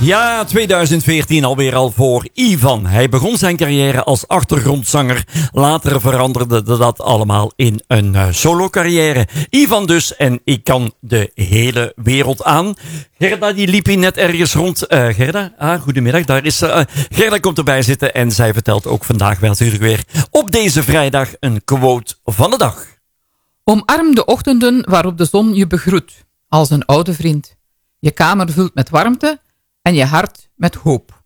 Ja, 2014 alweer al voor Ivan. Hij begon zijn carrière als achtergrondzanger. Later veranderde dat allemaal in een solo-carrière. Ivan dus, en ik kan de hele wereld aan. Gerda, die liep hier net ergens rond. Gerda, goedemiddag. Daar is Gerda komt erbij zitten en zij vertelt ook vandaag wel natuurlijk weer op deze vrijdag een quote van de dag. Omarm de ochtenden waarop de zon je begroet, als een oude vriend. Je kamer vult met warmte en je hart met hoop.